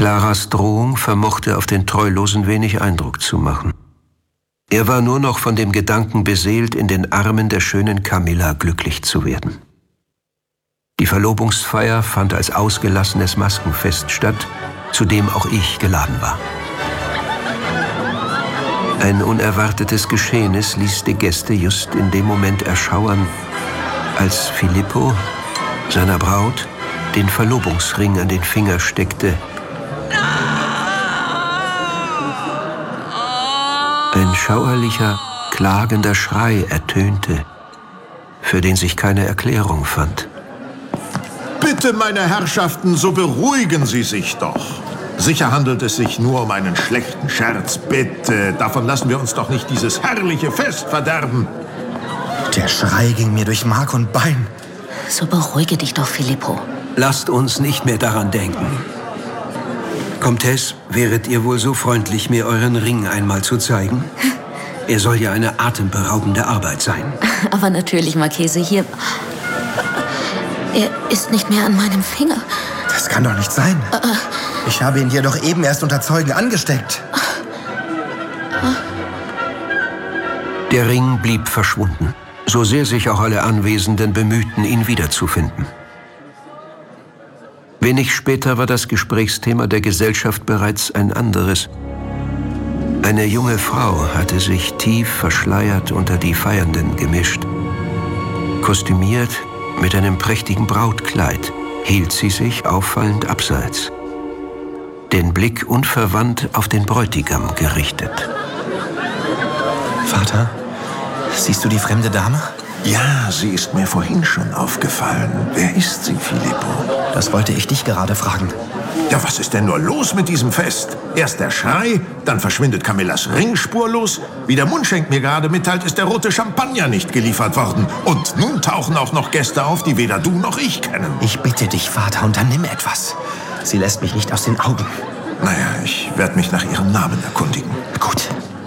Claras Drohung vermochte auf den Treulosen wenig Eindruck zu machen. Er war nur noch von dem Gedanken beseelt, in den Armen der schönen Camilla glücklich zu werden. Die Verlobungsfeier fand als ausgelassenes Maskenfest statt, zu dem auch ich geladen war. Ein unerwartetes Geschehnis ließ die Gäste just in dem Moment erschauern, als Filippo seiner Braut den Verlobungsring an den Finger steckte. Ein schauerlicher, klagender Schrei ertönte, für den sich keine Erklärung fand. Bitte, meine Herrschaften, so beruhigen Sie sich doch. Sicher handelt es sich nur um einen schlechten Scherz. Bitte, davon lassen wir uns doch nicht dieses herrliche Fest verderben. Der Schrei ging mir durch Mark und Bein. So beruhige dich doch, Filippo. Lasst uns nicht mehr daran denken. Comtesse, wäret ihr wohl so freundlich, mir euren Ring einmal zu zeigen? Er soll ja eine atemberaubende Arbeit sein. Aber natürlich, Marchese, hier... Er ist nicht mehr an meinem Finger. Das kann doch nicht sein. Ich habe ihn dir doch eben erst unter Zeugen angesteckt. Der Ring blieb verschwunden, so sehr sich auch alle Anwesenden bemühten, ihn wiederzufinden. Wenig später war das Gesprächsthema der Gesellschaft bereits ein anderes. Eine junge Frau hatte sich tief verschleiert unter die Feiernden gemischt. Kostümiert mit einem prächtigen Brautkleid hielt sie sich auffallend abseits, den Blick unverwandt auf den Bräutigam gerichtet. Vater, siehst du die fremde Dame? Ja, sie ist mir vorhin schon aufgefallen. Wer ist sie, Filippo? Das wollte ich dich gerade fragen. Ja, was ist denn nur los mit diesem Fest? Erst der Schrei, dann verschwindet Camillas Ring spurlos. Wie der Mundschenk mir gerade mitteilt, ist der rote Champagner nicht geliefert worden. Und nun tauchen auch noch Gäste auf, die weder du noch ich kennen. Ich bitte dich, Vater, unternimm etwas. Sie lässt mich nicht aus den Augen. Naja, ich werde mich nach ihrem Namen erkundigen. Gut.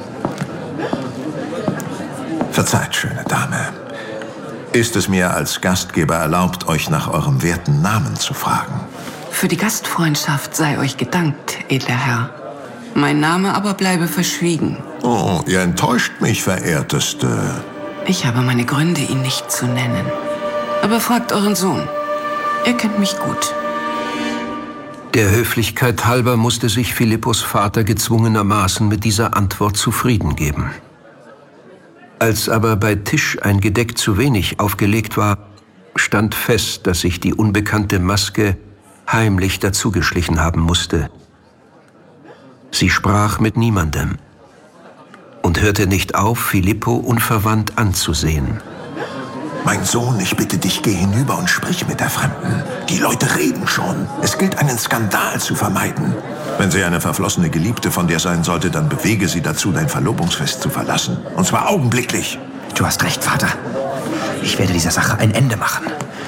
Verzeiht, schöne Dame. Ist es mir als Gastgeber erlaubt, euch nach eurem werten Namen zu fragen? Für die Gastfreundschaft sei euch gedankt, edler Herr. Mein Name aber bleibe verschwiegen. Oh, ihr enttäuscht mich, verehrteste. Ich habe meine Gründe, ihn nicht zu nennen. Aber fragt euren Sohn. Er kennt mich gut. Der Höflichkeit halber musste sich Philippos Vater gezwungenermaßen mit dieser Antwort zufrieden geben. Als aber bei Tisch ein Gedeck zu wenig aufgelegt war, stand fest, dass sich die unbekannte Maske heimlich dazugeschlichen haben musste. Sie sprach mit niemandem und hörte nicht auf, Filippo unverwandt anzusehen. Mein Sohn, ich bitte dich, geh hinüber und sprich mit der Fremden. Die Leute reden schon. Es gilt, einen Skandal zu vermeiden. Wenn sie eine verflossene Geliebte von dir sein sollte, dann bewege sie dazu, dein Verlobungsfest zu verlassen. Und zwar augenblicklich. Du hast recht, Vater. Ich werde dieser Sache ein Ende machen.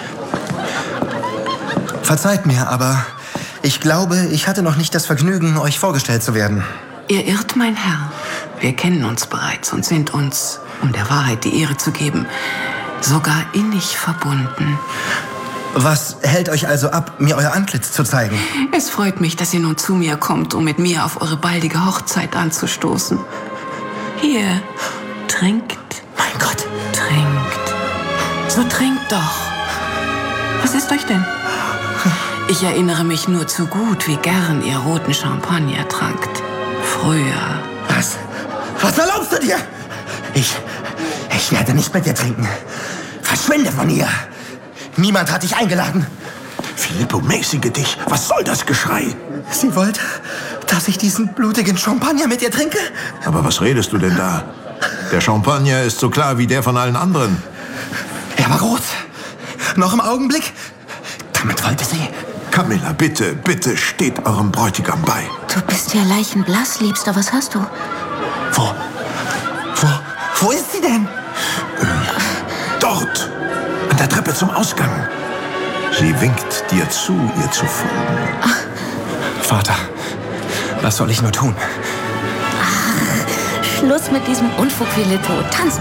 Verzeiht mir, aber ich glaube, ich hatte noch nicht das Vergnügen, euch vorgestellt zu werden. Ihr irrt, mein Herr. Wir kennen uns bereits und sind uns, um der Wahrheit die Ehre zu geben, sogar innig verbunden. Was hält euch also ab, mir euer Antlitz zu zeigen? Es freut mich, dass ihr nun zu mir kommt, um mit mir auf eure baldige Hochzeit anzustoßen. Hier, trinkt. Mein Gott. Trinkt. So trinkt doch. Was ist euch denn? Ich erinnere mich nur zu gut, wie gern ihr roten Champagner trankt. Früher. Was erlaubst du dir? Ich werde nicht mit dir trinken. Verschwinde von hier. Niemand hat dich eingeladen. Filippo, mäßige dich. Was soll das Geschrei? Sie wollte, dass ich diesen blutigen Champagner mit ihr trinke? Aber was redest du denn da? Der Champagner ist so klar wie der von allen anderen. Er war rot. Noch im Augenblick. Damit wollte sie... Camilla, bitte, bitte, steht eurem Bräutigam bei. Du bist ja leichenblass, Liebster. Was hast du? Wo ist sie denn? Dort, an der Treppe zum Ausgang. Sie winkt dir zu, ihr zu folgen. Vater, was soll ich nur tun? Schluss mit diesem Unfug, Filippo. Tanz